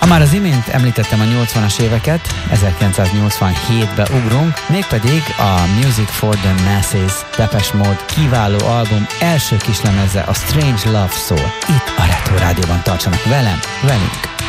már az imént említettem a 80-as éveket, 1987-be ugrunk, mégpedig a Music for the Masses Depeche Mode kiváló album első kislemeze, a Strange Love szól. Itt a Retro Rádióban tartsanak velünk.